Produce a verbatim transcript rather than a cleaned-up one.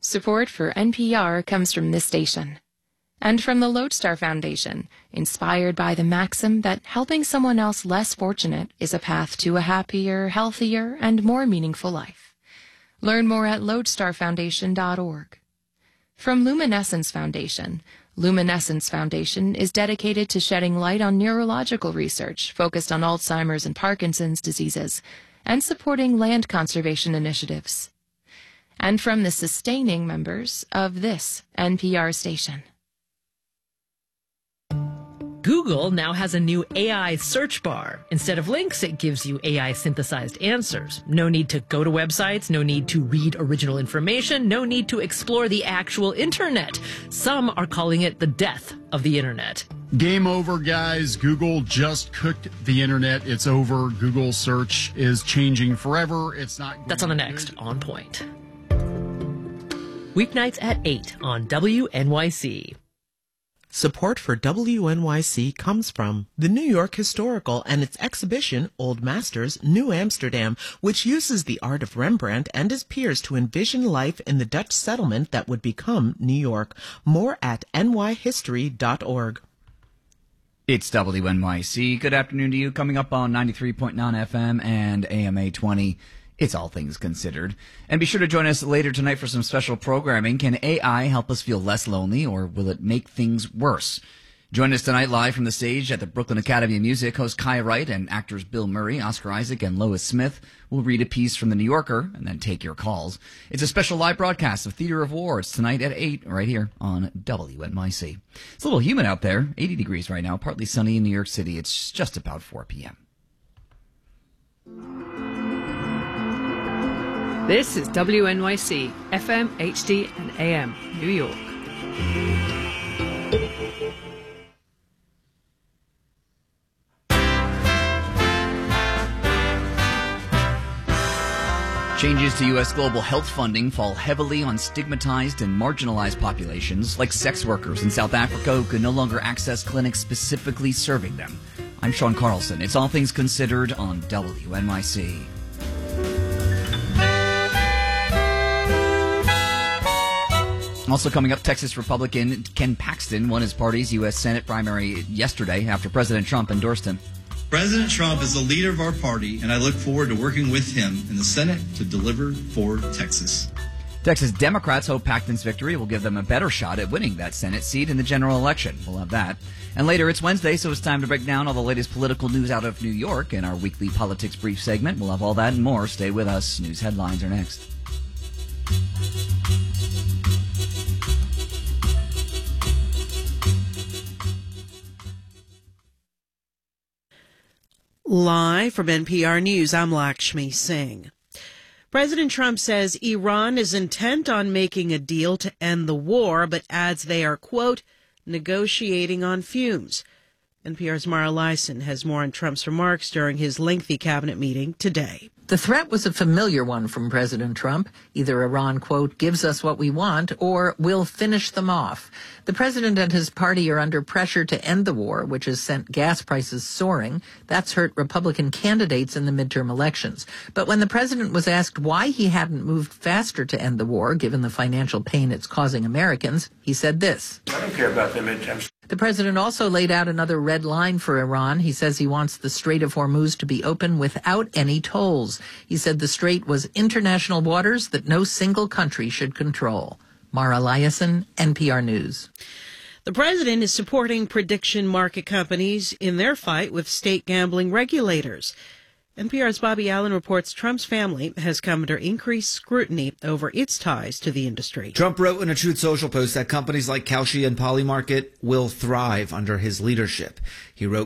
Support for N P R comes from this station. And from the Lodestar Foundation, inspired by the maxim that helping someone else less fortunate is a path to a happier, healthier, and more meaningful life. Learn more at lodestar foundation dot org. From Luminescence Foundation, Luminescence Foundation is dedicated to shedding light on neurological research focused on Alzheimer's and Parkinson's diseases, and supporting land conservation initiatives. And from the sustaining members of this N P R station. Google now has a new A I search bar. Instead of links, it gives you A I-synthesized answers. No need to go to websites, no need to read original information, no need to explore the actual internet. Some are calling it the death of the internet. Game over, guys. Google just cooked the internet. It's over. Google search is changing forever. It's not... That's on the next On Point. Weeknights at eight on W N Y C. Support for W N Y C comes from the New York Historical and its exhibition, Old Masters, New Amsterdam, which uses the art of Rembrandt and his peers to envision life in the Dutch settlement that would become New York. More at n y history dot org. It's W N Y C. Good afternoon to you. Coming up on ninety-three point nine F M and A M eight twenty. It's All Things Considered. And be sure to join us later tonight for some special programming. Can A I help us feel less lonely, or will it make things worse? Join us tonight live from the stage at the Brooklyn Academy of Music. Host Kai Wright and actors Bill Murray, Oscar Isaac, and Lois Smith will read a piece from The New Yorker and then take your calls. It's a special live broadcast of Theater of War. It's tonight at eight right here on W N Y C. It's a little humid out there, eighty degrees right now, partly sunny in New York City. It's just about four p.m. This is W N Y C, F M, H D, and A M, New York. Changes to U S global health funding fall heavily on stigmatized and marginalized populations like sex workers in South Africa who can no longer access clinics specifically serving them. I'm Sean Carlson. It's All Things Considered on W N Y C. Also coming up, Texas Republican Ken Paxton won his party's U S Senate primary yesterday after President Trump endorsed him. President Trump is the leader of our party, and I look forward to working with him in the Senate to deliver for Texas. Texas Democrats hope Paxton's victory will give them a better shot at winning that Senate seat in the general election. We'll have that. And later, it's Wednesday, so it's time to break down all the latest political news out of New York in our weekly Politics Brief segment. We'll have all that and more. Stay with us. News headlines are next. Live from N P R News, I'm Lakshmi Singh. President Trump says Iran is intent on making a deal to end the war, but adds they are, quote, negotiating on fumes. N P R's Mara Lyson has more on Trump's remarks during his lengthy cabinet meeting today. The threat was a familiar one from President Trump. Either Iran, quote, gives us what we want, or we'll finish them off. The president and his party are under pressure to end the war, which has sent gas prices soaring. That's hurt Republican candidates in the midterm elections. But when the president was asked why he hadn't moved faster to end the war, given the financial pain it's causing Americans, he said this. I don't care about the midterms. The president also laid out another red line for Iran. He says he wants the Strait of Hormuz to be open without any tolls. He said the strait was international waters that no single country should control. Mara Liasson, N P R News. The president is supporting prediction market companies in their fight with state gambling regulators. N P R's Bobby Allen reports Trump's family has come under increased scrutiny over its ties to the industry. Trump wrote in a Truth Social post that companies like Kalshi and Polymarket will thrive under his leadership. He wrote,